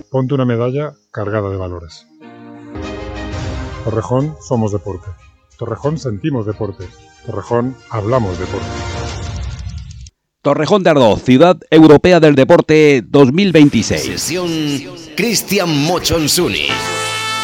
ponte una medalla cargada de valores. Torrejón somos deporte. Torrejón sentimos deporte. Torrejón hablamos deporte. Torrejón de Ardoz, Ciudad Europea del Deporte 2026. Sesión Cristian Mochonsuni.